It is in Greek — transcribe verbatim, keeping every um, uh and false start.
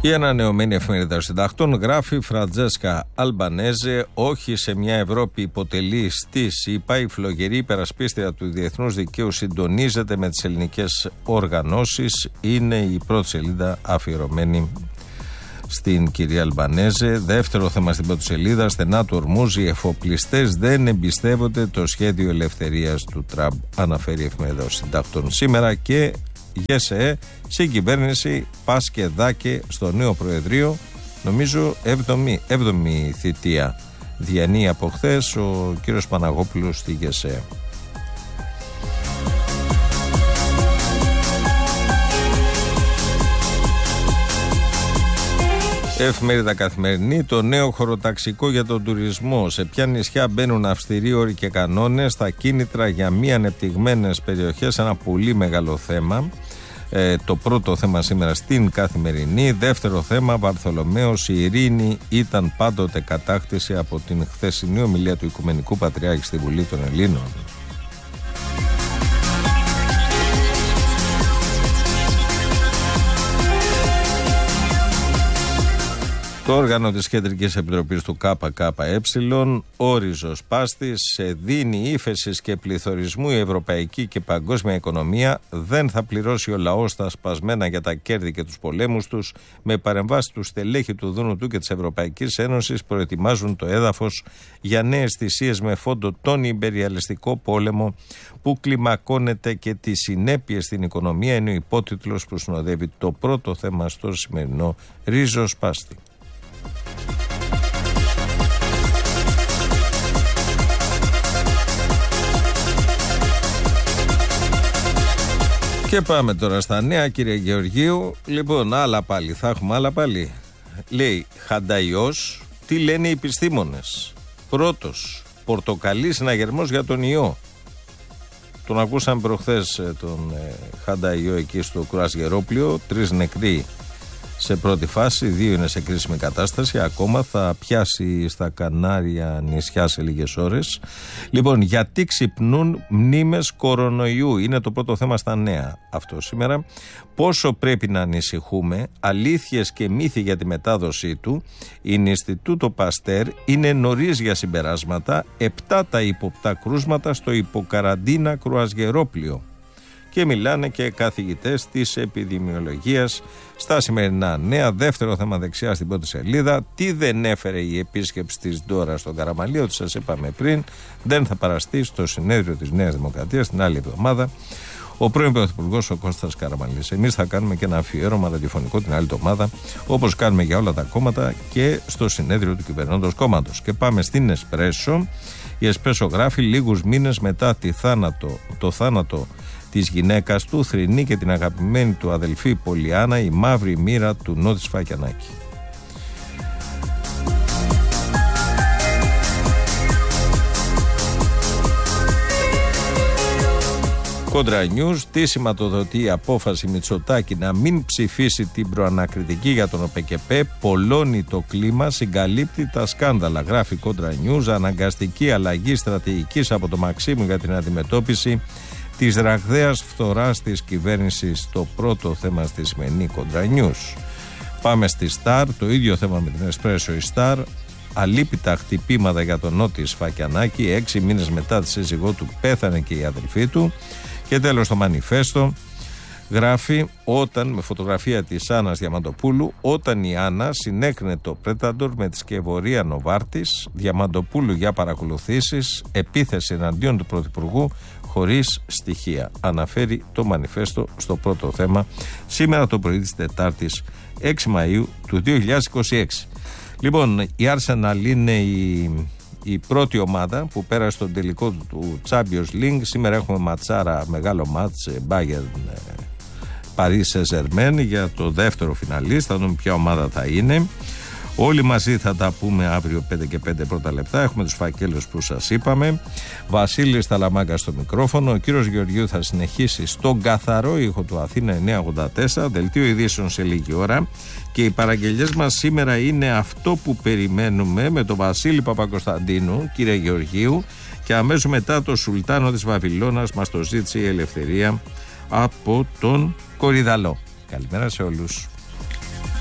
Η ανανεωμένη εφημερίδα των συντακτών γράφει Φραντζέσκα Αλμπανέζε, όχι σε μια Ευρώπη υποτελή στις ΗΠΑ. Η φλογερή υπερασπίστρια του διεθνούς δικαίου συντονίζεται με τις ελληνικές οργανώσεις. Είναι η πρώτη σελίδα αφιερωμένη στην κυρία Αλμπανέζε. Δεύτερο θέμα στην πρώτη σελίδα, στενά του Ορμούζ, οι εφοπλιστές δεν εμπιστεύονται το σχέδιο ελευθερίας του Τραμπ, αναφέρει η εφημερίδα των συντακτών σήμερα. Και ΓΕΣΕ, συγκυβέρνηση πας και δάκε στο νέο Προεδρείο, νομίζω έβδομη, έβδομη θητεία διανύει από χθες ο κύριος Παναγόπουλος στη ΓΕΣΕ. Εφημερίδα Καθημερινή, το νέο χωροταξικό για τον τουρισμό. Σε ποια νησιά μπαίνουν αυστηροί όροι και κανόνες, τα κίνητρα για μη ανεπτυγμένες περιοχές, ένα πολύ μεγάλο θέμα. Ε, το πρώτο θέμα σήμερα στην Καθημερινή. Δεύτερο θέμα, Βαρθολομαίος, η ειρήνη ήταν πάντοτε κατάκτηση, από την χθεσινή ομιλία του Οικουμενικού Πατριάρχη στη Βουλή των Ελλήνων. Το όργανο της Κεντρικής Επιτροπής του ΚΚΕ, όριζος πάστης, σε δίνει ύφεσης και πληθωρισμού η ευρωπαϊκή και παγκόσμια οικονομία. Δεν θα πληρώσει ο λαός τα σπασμένα για τα κέρδη και τους πολέμους τους. Με παρεμβάσεις του στελέχη του Δούνου του και της Ευρωπαϊκής Ένωσης προετοιμάζουν το έδαφος για νέες θυσίες με φόντο τον ιμπεριαλιστικό πόλεμο που κλιμακώνεται και τις συνέπειες στην οικονομία. Είναι ο υπότιτλος που συνοδεύει το πρώτο θέμα στο σημερινό ρίζος πάστη. Και πάμε τώρα στα νέα, κύριε Γεωργίου. Λοιπόν, άλλα πάλι, θα έχουμε άλλα πάλι. Λέει, Χανταϊός, τι λένε οι επιστήμονες. Πρώτος, πορτοκαλί συναγερμός για τον ιό. Τον ακούσαμε προχθές τον ε, Χανταϊό εκεί στο Κρουαζιερόπλιο. Τρεις νεκροί σε πρώτη φάση, δύο είναι σε κρίσιμη κατάσταση. Ακόμα θα πιάσει στα Κανάρια νησιά σε λίγες ώρες. Λοιπόν, γιατί ξυπνούν μνήμες κορονοϊού, είναι το πρώτο θέμα στα νέα αυτό σήμερα. Πόσο πρέπει να ανησυχούμε, αλήθειες και μύθοι για τη μετάδοσή του. Είναι Ινστιτούτο Παστέρ, είναι νωρίς για συμπεράσματα. Επτά τα υποπτά κρούσματα στο υποκαραντίνα Κρουαζιερόπλιο. Και μιλάνε και καθηγητές της επιδημιολογίας στα σημερινά νέα. Δεύτερο θέμα δεξιά στην πρώτη σελίδα. Τι δεν έφερε η επίσκεψη της Ντόρα στον Καραμανλή, ότι σας είπαμε πριν, δεν θα παραστεί στο συνέδριο της Νέας Δημοκρατίας την άλλη εβδομάδα ο πρώην Πρωθυπουργός ο Κώστας Καραμανλής. Εμείς θα κάνουμε και ένα αφιέρωμα ραδιοφωνικό την άλλη εβδομάδα, όπως κάνουμε για όλα τα κόμματα, και στο συνέδριο του κυβερνώντος κόμματος. Και πάμε στην Εσπρέσο. Η Εσπρέσο γράφει, λίγους μήνες μετά τη θάνατο, το θάνατο της γυναίκας του, θρηνεί και την αγαπημένη του αδελφή Πολιάνα η μαύρη μοίρα του Νότι Σφακιανάκη. Κόντρα News, τι σηματοδοτεί η απόφαση Μητσοτάκη να μην ψηφίσει την προανακριτική για τον ΟΠΕΚΕΠΕ, πολλώνει το κλίμα, συγκαλύπτει τα σκάνδαλα. Γράφει Κόντρα News, αναγκαστική αλλαγή στρατηγικής από το Μαξίμου για την αντιμετώπιση της ραγδαίας φθοράς της κυβέρνησης, το πρώτο θέμα στη σημερινή Κόντρα News. Πάμε στη Σταρ, το ίδιο θέμα με την Εσπρέσο η Σταρ. Αλίπητα χτυπήματα για τον Νότι Σφακιανάκη, έξι μήνες μετά τη σύζυγό του πέθανε και η αδελφή του. Και τέλος το Μανιφέστο γράφει, όταν, με φωτογραφία της Άννας Διαμαντοπούλου, όταν η Άννα συνέκρινε το Πρέταντορ με τη σκευωρία Νοβάρτης, Διαμαντοπούλου για παρακολουθήσεις, επίθεση εναντίον του Πρωθυπουργού χωρίς στοιχεία. Αναφέρει το Μανιφέστο στο πρώτο θέμα σήμερα το πρωί της Τετάρτης έξι Μαΐου του δύο χιλιάδες είκοσι έξι. Λοιπόν, η Arsenal είναι η, η πρώτη ομάδα που πέρασε στον τελικό του Champions League. Σήμερα έχουμε ματσάρα, μεγάλο μάτς, Bayern Paris Saint-Germain για το δεύτερο φιναλίστ. Θα δούμε ποια ομάδα θα είναι. Όλοι μαζί θα τα πούμε αύριο πέντε και πέντε πρώτα λεπτά. Έχουμε τους φακέλους που σας είπαμε. Βασίλης Ταλαμάγκα στο μικρόφωνο. Ο κύριος Γεωργίου θα συνεχίσει στον καθαρό ήχο του Αθήνα εννιακόσια ογδόντα τέσσερα. Δελτίο ειδήσεων σε λίγη ώρα. Και οι παραγγελιές μας σήμερα είναι αυτό που περιμένουμε με τον Βασίλη Παπακοσταντίνου, κύριε Γεωργίου. Και αμέσως μετά το Σουλτάνο της Βαβυλώνας μας το ζήτησε η Ελευθερία από τον Κορυδαλό. Καλημέρα σε όλους.